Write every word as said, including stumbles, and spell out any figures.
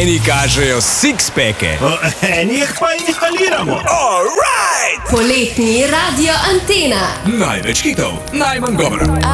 Eni kažejo sixpacke, Eni jih pa inhaliramo. alright! Poletni Radio Antena. Največ hitov, najmanj govora.